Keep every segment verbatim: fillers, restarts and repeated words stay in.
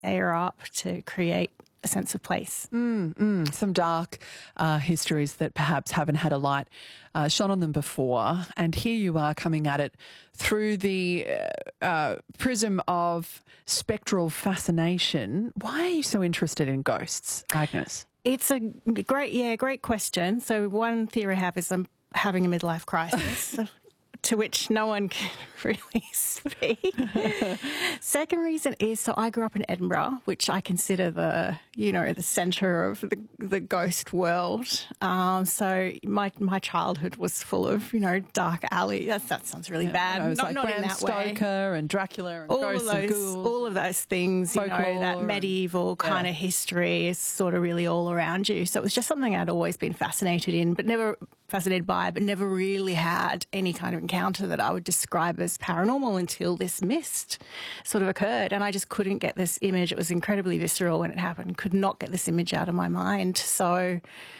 layer up to create a sense of place. Mm, mm, some dark uh, histories that perhaps haven't had a light uh, shone on them before. And here you are coming at it through the uh, uh, prism of spectral fascination. Why are you so interested in ghosts, Agnes? It's a great, yeah, great question. So one theory I have is I'm having a midlife crisis. To which no one can really speak. Second reason is, so I grew up in Edinburgh, which I consider the, you know, the centre of the, the ghost world. Um, so my my childhood was full of, you know, dark alley. That, that sounds really yeah, bad. It was not like not Bram in that Stoker way. and Dracula and all ghosts of those, and ghouls. all of those things, you know, that medieval and, yeah. kind of history is sort of really all around you. So it was just something I'd always been fascinated in, but never fascinated by, but never really had any kind of encounter that I would describe as paranormal until this mist sort of occurred. And I just couldn't get this image. It was incredibly visceral when it happened. Could not get this image out of my mind. So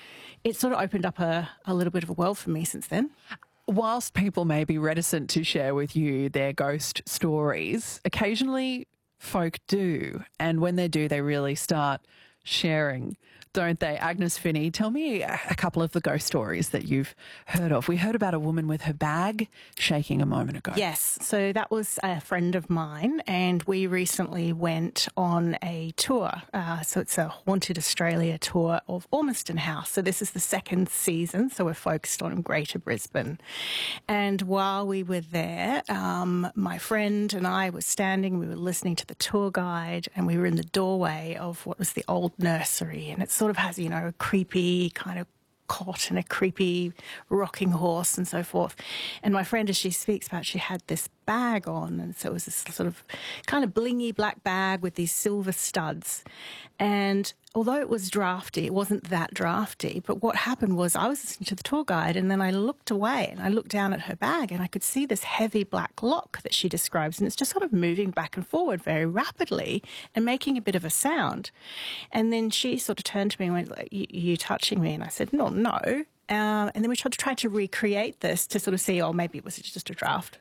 it sort of opened up a, a little bit of a world for me since then. Whilst people may be reticent to share with you their ghost stories, occasionally folk do. And when they do, they really start sharing, don't they? Agnes Finney, tell me a couple of the ghost stories that you've heard of. We heard about a woman with her bag shaking a moment ago. Yes, so that was a friend of mine, and we recently went on a tour. Uh, so it's a Haunted Australia tour of Ormiston House. So this is the second season, so we're focused on Greater Brisbane. And while we were there, um, my friend and I were standing, we were listening to the tour guide, and we were in the doorway of what was the old nursery, and it sort of has, you know, a creepy kind of cot and a creepy rocking horse and so forth. And my friend, as she speaks about, she had this bag on, and so it was this sort of kind of blingy black bag with these silver studs. And although it was drafty, it wasn't that drafty. But what happened was I was listening to the tour guide, and then I looked away and I looked down at her bag, and I could see this heavy black lock that she describes, and it's just sort of moving back and forward very rapidly and making a bit of a sound. And then she sort of turned to me and went, "Are you touching me?" And I said, no, no. Um, and then we tried to try to recreate this to sort of see, oh, maybe it was just a draft.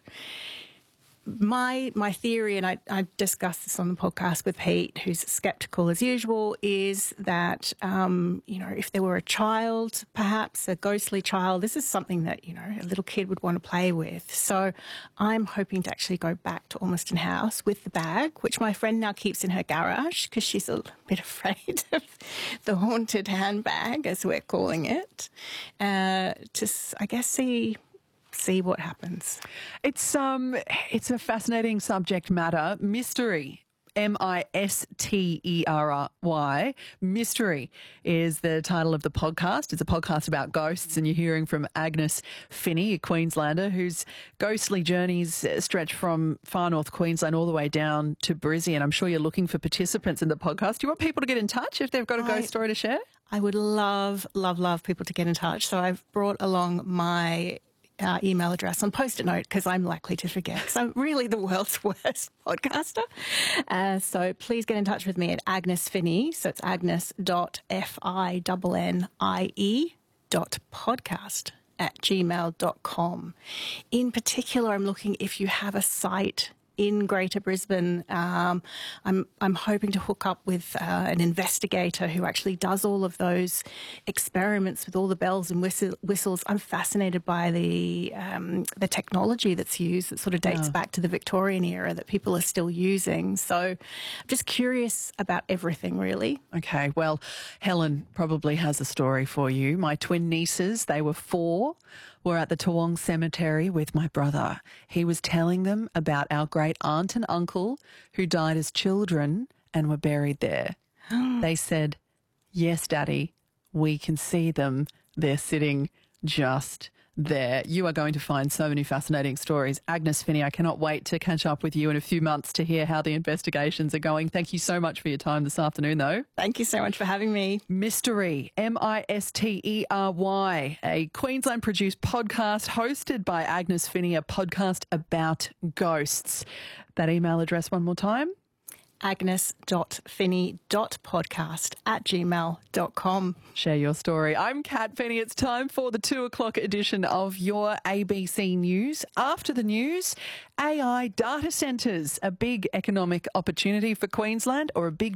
My my theory, and I, I discussed this on the podcast with Pete, who's sceptical as usual, is that, um, you know, if there were a child, perhaps a ghostly child, this is something that, you know, a little kid would want to play with. So I'm hoping to actually go back to Ormiston House with the bag, which my friend now keeps in her garage because she's a bit afraid of the haunted handbag, as we're calling it, uh, to, I guess, see... see what happens. It's um, it's a fascinating subject matter. Mystery, M I S T E R Y. Mystery is the title of the podcast. It's a podcast about ghosts, and you're hearing from Agnes Finney, a Queenslander whose ghostly journeys stretch from far north Queensland all the way down to Brizzy. And I'm sure you're looking for participants in the podcast. Do you want people to get in touch if they've got a ghost I, story to share? I would love, love, love people to get in touch. So I've brought along my Uh, email address on Post-it note because I'm likely to forget. So I'm really the world's worst podcaster. Uh, so please get in touch with me at Agnes Finney. So it's agnes dot f i n n i e dot podcast at gmail dot com. In particular, I'm looking if you have a site in Greater Brisbane. Um, I'm I'm hoping to hook up with uh, an investigator who actually does all of those experiments with all the bells and whistle, whistles. I'm fascinated by the um, the technology that's used that sort of dates yeah. back to the Victorian era that people are still using. So I'm just curious about everything, really. Okay, well, Helen probably has a story for you. My twin nieces, they were four, were at the Toowong Cemetery with my brother. He was telling them about our great aunt and uncle who died as children and were buried there. They said, yes, Daddy, we can see them. They're sitting just there. You are going to find so many fascinating stories. Agnes Finney, I cannot wait to catch up with you in a few months to hear how the investigations are going. Thank you so much for your time this afternoon, though. Thank you so much for having me. Mystery, M I S T E R Y, a Queensland-produced podcast hosted by Agnes Finney, a podcast about ghosts. That email address one more time? agnes dot finney dot podcast at gmail dot com. Share your story. I'm Kat Finney. It's time for the two o'clock edition of your A B C News. After the news, A I data centres, a big economic opportunity for Queensland or a big